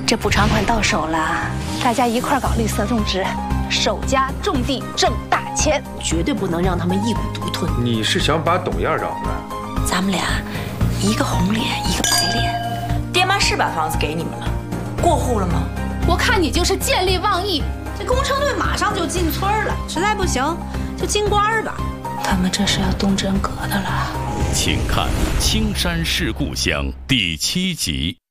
这补偿款到手了，大家一块搞绿色种植，守家种地挣大钱， 绝对不能让他们一股独吞。 你是想把董燕找出来？ 咱们俩一个红脸一个白脸。 爹妈是把房子给你们了，过户了吗？ 我看你就是见利忘义。 这工程队马上就进村了，实在不行就进官吧。 他们这是要动真格的了。 请看《青山是故乡》第7集。